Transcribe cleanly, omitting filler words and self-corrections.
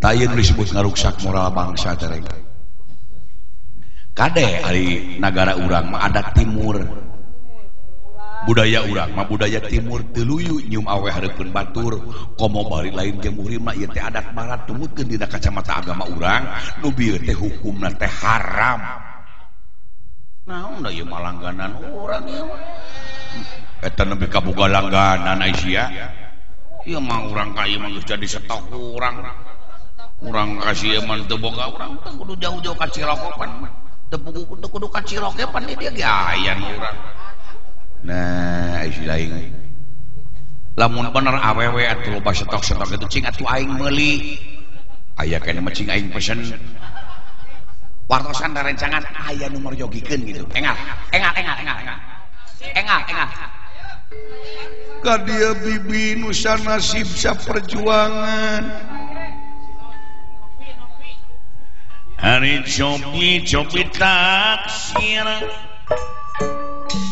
tayang disebut ngaruksak moral bangsa tereng kade ari negara urang mah adat timur budaya urang mah budaya timur teluyu nyium aweh hareupeun batur komo bari lain ge muhrim mah ieu teh adat barat tumutkeun dina kacamata agama urang nu bieu teh hukumna teh haram naon da ieu mah langganan urang ieu eta nepi ka boga langganan Aisyah ieu mah urang ka ieu mah geus jadi stok urang kasih eman teu boga urang teh kudu jauh-jauh ka Cirokopan teu kudu ka Cirokopan dia ge aya urang. Nah, isi lain. Lamun bener awewe atuh loba stok-stok itu cing atuh aing meuli. Aya kene mah cing aing pesen. Wartosan darencangan aya nu merjogikeun gitu. Engal. Ka dia bibi nu sanasib saperjuangan. Hari cobi taksir